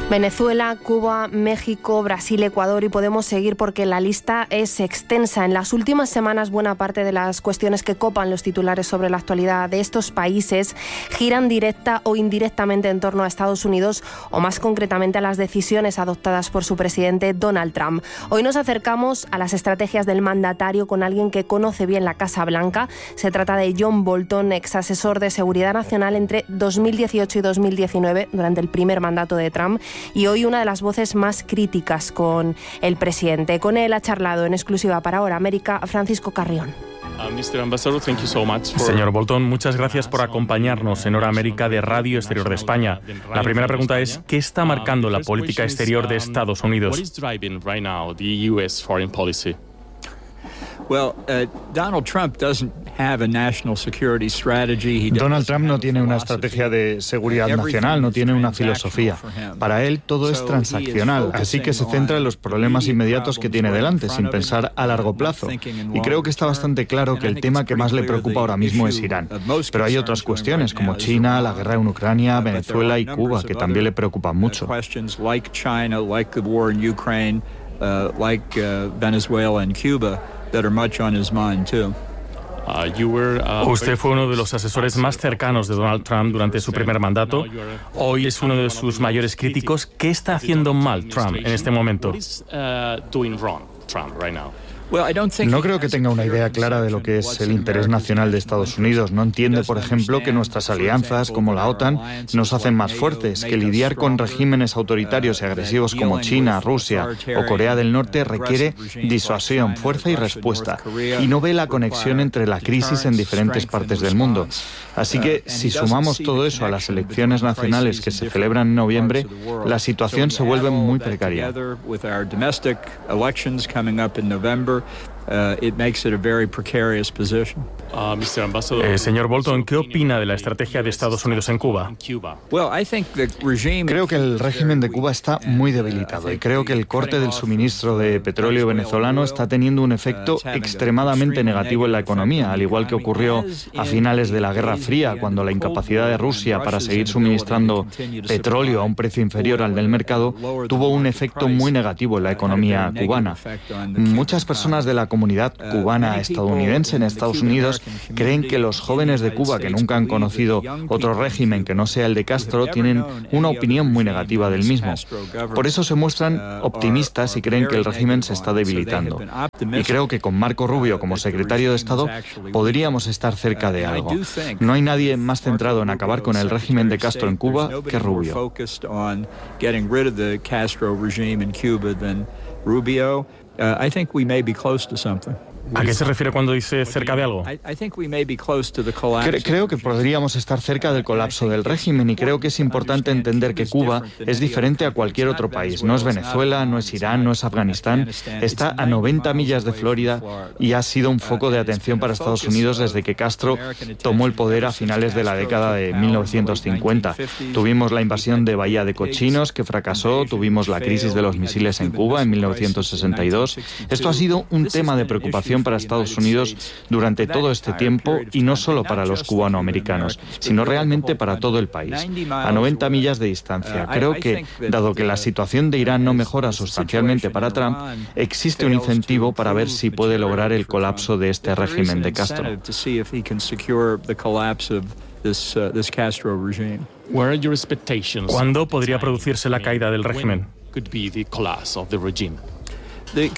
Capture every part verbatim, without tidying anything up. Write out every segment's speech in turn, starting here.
Venezuela, Cuba, México, Brasil, Ecuador, y podemos seguir porque la lista es extensa. En las últimas semanas, buena parte de las cuestiones que copan los titulares sobre la actualidad de estos países giran directa o indirectamente en torno a Estados Unidos, o más concretamente a las decisiones adoptadas por su presidente Donald Trump. Hoy nos acercamos a las estrategias del mandatario con alguien que conoce bien la Casa Blanca. Se trata de John Bolton, ex asesor de seguridad nacional entre dos mil dieciocho y dos mil diecinueve, durante el primer mandato de Trump, y hoy una de las voces más críticas con el presidente. Con él ha charlado en exclusiva para Hora América Francisco Carrión. Señor Bolton, muchas gracias por acompañarnos en Hora América de Radio Exterior de España. La primera pregunta es, ¿qué está marcando la política exterior de Estados Unidos? Well, uh, Donald Trump doesn't have a national security strategy. Donald Trump no tiene una estrategia de seguridad nacional, no tiene una filosofía. Para él todo es transaccional, así que se centra en los problemas inmediatos que tiene delante, sin pensar a largo plazo. Y creo que está bastante claro que el tema que más le preocupa ahora mismo es Irán. Pero hay otras cuestiones como China, la guerra en Ucrania, Venezuela y Cuba, que también le preocupan mucho. That are much on his mind too. Usted fue uno de los asesores más cercanos de Donald Trump durante su primer mandato. Hoy es uno de sus mayores críticos. ¿Qué está haciendo mal Trump en este momento? No creo que tenga una idea clara de lo que es el interés nacional de Estados Unidos. No entiende, por ejemplo, que nuestras alianzas, como la OTAN, nos hacen más fuertes, que lidiar con regímenes autoritarios y agresivos como China, Rusia o Corea del Norte requiere disuasión, fuerza y respuesta. Y no ve la conexión entre la crisis en diferentes partes del mundo. Así que, si sumamos todo eso a las elecciones nacionales que se celebran en noviembre, la situación se vuelve muy precaria. Uh, it makes it a very precarious position. Eh, señor Bolton, ¿qué opina de la estrategia de Estados Unidos en Cuba? Creo que el régimen de Cuba está muy debilitado y creo que el corte del suministro de petróleo venezolano está teniendo un efecto extremadamente negativo en la economía, al igual que ocurrió a finales de la Guerra Fría, cuando la incapacidad de Rusia para seguir suministrando petróleo a un precio inferior al del mercado tuvo un efecto muy negativo en la economía cubana. Muchas personas de la comunidad cubana estadounidense en Estados Unidos creen que los jóvenes de Cuba que nunca han conocido otro régimen que no sea el de Castro tienen una opinión muy negativa del mismo. Por eso se muestran optimistas y creen que el régimen se está debilitando. Y creo que con Marco Rubio como secretario de Estado podríamos estar cerca de algo. No hay nadie más centrado en acabar con el régimen de Castro en Cuba que Rubio. Rubio, uh, I think we may be close to something. ¿A qué se refiere cuando dice cerca de algo? Creo que podríamos estar cerca del colapso del régimen y creo que es importante entender que Cuba es diferente a cualquier otro país. No es Venezuela, no es Irán, no es Afganistán. Está a noventa millas de Florida y ha sido un foco de atención para Estados Unidos desde que Castro tomó el poder a finales de la década de mil novecientos cincuenta. Tuvimos la invasión de Bahía de Cochinos, que fracasó. Tuvimos la crisis de los misiles en Cuba en mil novecientos sesenta y dos. Esto ha sido un tema de preocupación para Estados Unidos durante todo este tiempo, y no solo para los cubanoamericanos, sino realmente para todo el país, a noventa millas de distancia. Creo que, dado que la situación de Irán no mejora sustancialmente para Trump, existe un incentivo para ver si puede lograr el colapso de este régimen de Castro. ¿Cuándo podría producirse la caída del régimen? El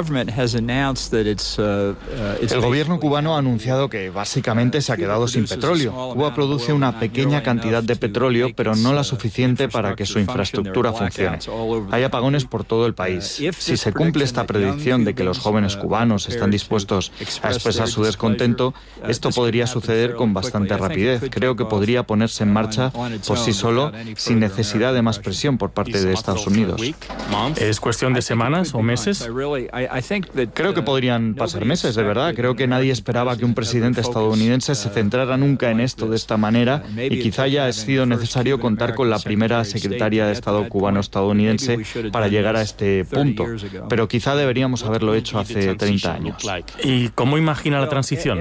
gobierno cubano ha anunciado que básicamente se ha quedado sin petróleo. Cuba produce una pequeña cantidad de petróleo, pero no la suficiente para que su infraestructura funcione. Hay apagones por todo el país. Si se cumple esta predicción de que los jóvenes cubanos están dispuestos a expresar su descontento, esto podría suceder con bastante rapidez. Creo que podría ponerse en marcha por sí solo, sin necesidad de más presión por parte de Estados Unidos. ¿Es cuestión de semanas o meses meses? Creo que podrían pasar meses, de verdad. Creo que nadie esperaba que un presidente estadounidense se centrara nunca en esto de esta manera y quizá haya sido necesario contar con la primera secretaria de Estado cubano-estadounidense para llegar a este punto. Pero quizá deberíamos haberlo hecho hace treinta años. ¿Y cómo imagina la transición?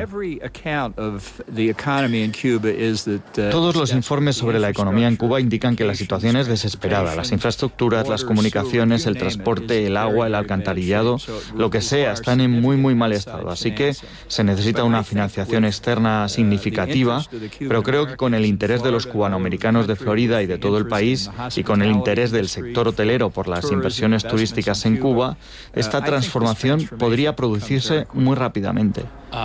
Todos los informes sobre la economía en Cuba indican que la situación es desesperada. Las infraestructuras, las comunicaciones, el transporte, el agua, el alcantarillado, lo que sea, están en muy, muy mal estado. Así que se necesita una financiación externa significativa, pero creo que con el interés de los cubanoamericanos de Florida y de todo el país, y con el interés del sector hotelero por las inversiones turísticas en Cuba, esta transformación podría producirse muy rápidamente.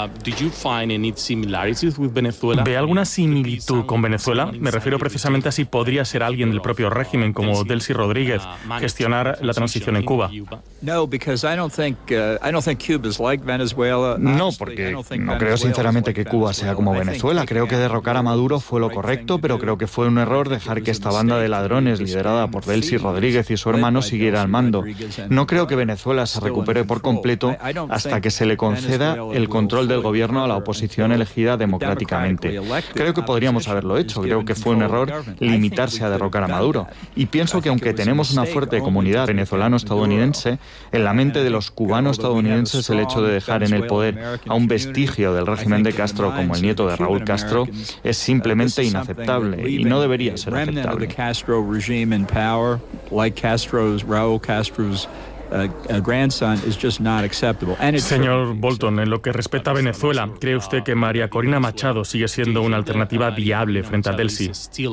¿Ve alguna similitud con Venezuela? Me refiero precisamente a si podría ser alguien del propio régimen, como Delcy Rodríguez, gestionar la transición en Cuba. No, porque no creo sinceramente que Cuba sea como Venezuela. Creo que derrocar a Maduro fue lo correcto, pero creo que fue un error dejar que esta banda de ladrones liderada por Delcy Rodríguez y su hermano siguiera al mando. No creo que Venezuela se recupere por completo hasta que se le conceda el control del gobierno a la oposición elegida democráticamente. Creo que podríamos haberlo hecho. Creo que fue un error limitarse a derrocar a Maduro. Y pienso que aunque tenemos una fuerte comunidad venezolano-estadounidense, en la mente de los cubanos-estadounidenses el hecho de dejar en el poder a un vestigio del régimen de Castro como el nieto de Raúl Castro es simplemente inaceptable y no debería ser aceptable. Señor Bolton, en lo que respecta a Venezuela, ¿cree usted que María Corina Machado sigue siendo una alternativa viable frente a Delcy?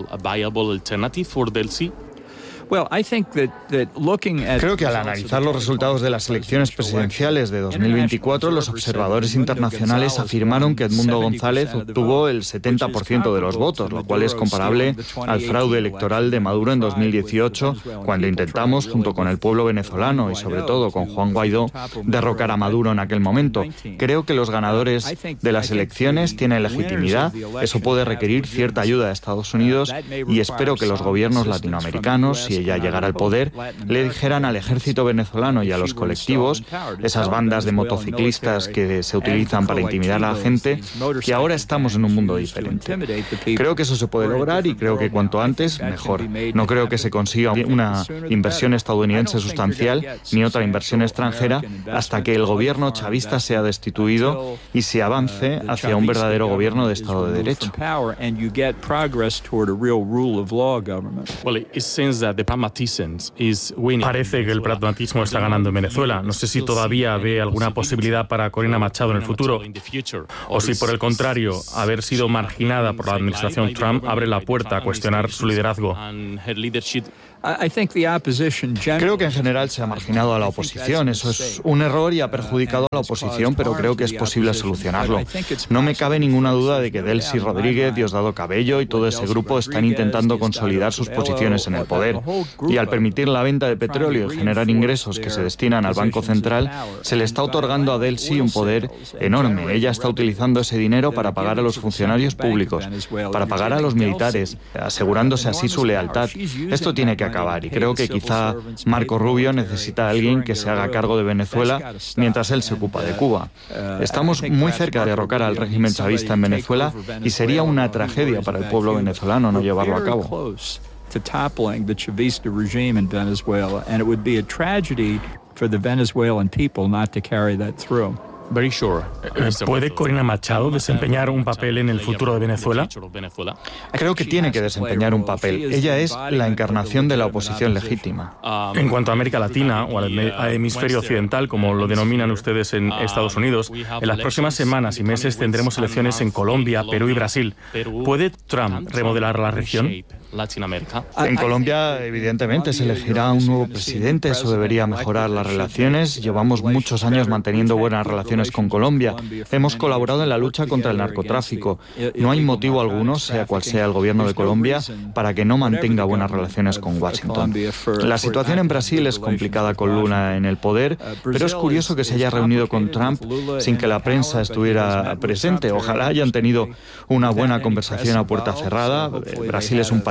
Creo que al analizar los resultados de las elecciones presidenciales de dos mil veinticuatro, los observadores internacionales afirmaron que Edmundo González obtuvo el setenta por ciento de los votos, lo cual es comparable al fraude electoral de Maduro en dos mil dieciocho, cuando intentamos, junto con el pueblo venezolano y sobre todo con Juan Guaidó, derrocar a Maduro en aquel momento. Creo que los ganadores de las elecciones tienen legitimidad. Eso puede requerir cierta ayuda de Estados Unidos y espero que los gobiernos latinoamericanos, si ella llegara al poder, le dijeran al ejército venezolano y a los colectivos, esas bandas de motociclistas que se utilizan para intimidar a la gente, que ahora estamos en un mundo diferente. Creo que eso se puede lograr y creo que cuanto antes, mejor. No creo que se consiga una inversión estadounidense sustancial ni otra inversión extranjera hasta que el gobierno chavista sea destituido y se avance hacia un verdadero gobierno de Estado de Derecho. Parece que el pragmatismo está ganando en Venezuela. No sé si todavía ve alguna posibilidad para Corina Machado en el futuro, o si por el contrario, haber sido marginada por la administración Trump abre la puerta a cuestionar su liderazgo. Creo que en general se ha marginado a la oposición. Eso es un error y ha perjudicado a la oposición, pero creo que es posible solucionarlo. No me cabe ninguna duda de que Delcy Rodríguez, Diosdado Cabello y todo ese grupo están intentando consolidar sus posiciones en el poder. Y al permitir la venta de petróleo y generar ingresos que se destinan al Banco Central, se le está otorgando a Delcy un poder enorme. Ella está utilizando ese dinero para pagar a los funcionarios públicos, para pagar a los militares, asegurándose así su lealtad. Esto tiene que acabar y creo que quizá Marco Rubio necesita a alguien que se haga cargo de Venezuela mientras él se ocupa de Cuba. Estamos muy cerca de derrocar al régimen chavista en Venezuela y sería una tragedia para el pueblo venezolano no llevarlo a cabo. To toppling the Chavista regime in Venezuela, and it would be a tragedy for the Venezuelan people not to carry that through. ¿Puede Corina Machado desempeñar un papel en el futuro de Venezuela? Creo que tiene que desempeñar un papel. Ella es la encarnación de la oposición legítima. En cuanto a América Latina o al hemisferio occidental, como lo denominan ustedes en Estados Unidos, en las próximas semanas y meses tendremos elecciones en Colombia, Perú y Brasil. ¿Puede Trump remodelar la región? En Colombia, evidentemente, se elegirá un nuevo presidente. Eso debería mejorar las relaciones. Llevamos muchos años manteniendo buenas relaciones con Colombia. Hemos colaborado en la lucha contra el narcotráfico. No hay motivo alguno, sea cual sea el gobierno de Colombia, para que no mantenga buenas relaciones con Washington. La situación en Brasil es complicada con Lula en el poder, pero es curioso que se haya reunido con Trump sin que la prensa estuviera presente. Ojalá hayan tenido una buena conversación a puerta cerrada. Brasil es un país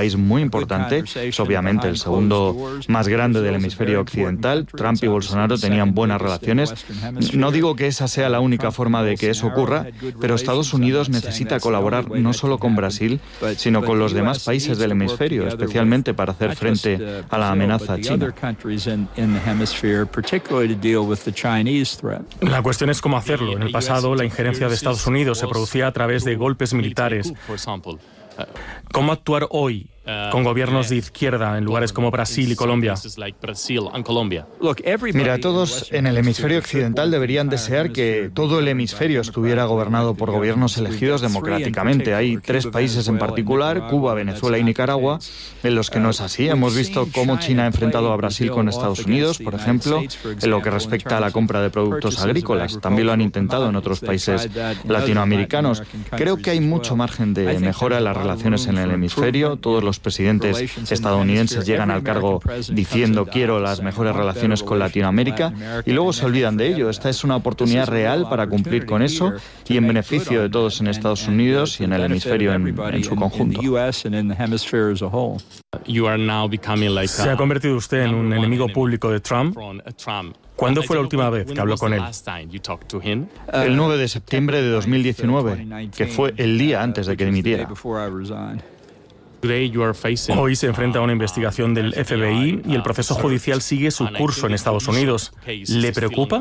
país muy importante, es obviamente el segundo más grande del hemisferio occidental. Trump y Bolsonaro tenían buenas relaciones. No digo que esa sea la única forma de que eso ocurra, pero Estados Unidos necesita colaborar no solo con Brasil, sino con los demás países del hemisferio, especialmente para hacer frente a la amenaza china. La cuestión es cómo hacerlo. En el pasado, la injerencia de Estados Unidos se producía a través de golpes militares. ¿Cómo actuar hoy con gobiernos de izquierda en lugares como Brasil y Colombia? Mira, todos en el hemisferio occidental deberían desear que todo el hemisferio estuviera gobernado por gobiernos elegidos democráticamente. Hay tres países en particular, Cuba, Venezuela y Nicaragua, en los que no es así. Hemos visto cómo China ha enfrentado a Brasil con Estados Unidos, por ejemplo, en lo que respecta a la compra de productos agrícolas. También lo han intentado en otros países latinoamericanos. Creo que hay mucho margen de mejora en las relaciones en el hemisferio. Todos los presidentes estadounidenses llegan al cargo diciendo quiero las mejores relaciones con Latinoamérica y luego se olvidan de ello. Esta es una oportunidad real para cumplir con eso y en beneficio de todos en Estados Unidos y en el hemisferio en, en su conjunto. Se ha convertido usted en un enemigo público de Trump. ¿Cuándo fue la última vez que habló con él? El nueve de septiembre de dos mil diecinueve, que fue el día antes de que dimitiera. Hoy se enfrenta a una investigación del F B I y el proceso judicial sigue su curso en Estados Unidos. ¿Le preocupa?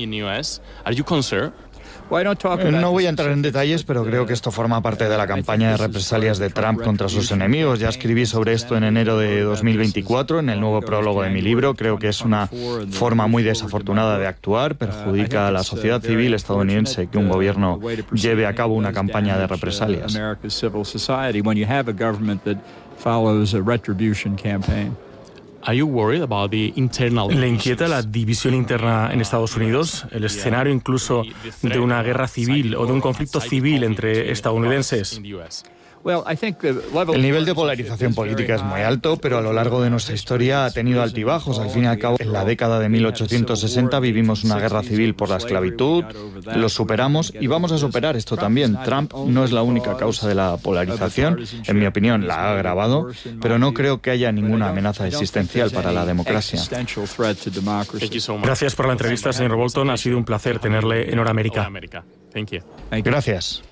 No voy a entrar en detalles, pero creo que esto forma parte de la campaña de represalias de Trump contra sus enemigos. Ya escribí sobre esto en enero de dos mil veinticuatro, en el nuevo prólogo de mi libro. Creo que es una forma muy desafortunada de actuar. Perjudica a la sociedad civil estadounidense que un gobierno lleve a cabo una campaña de represalias. ¿Le inquieta la división interna en Estados Unidos? ¿El escenario incluso de una guerra civil o de un conflicto civil entre estadounidenses? El nivel de polarización política es muy alto, pero a lo largo de nuestra historia ha tenido altibajos. Al fin y al cabo, en la década de mil ochocientos sesenta vivimos una guerra civil por la esclavitud, lo superamos y vamos a superar esto también. Trump no es la única causa de la polarización, en mi opinión la ha agravado, pero no creo que haya ninguna amenaza existencial para la democracia. Gracias por la entrevista, señor Bolton. Ha sido un placer tenerle en Hora América. Gracias.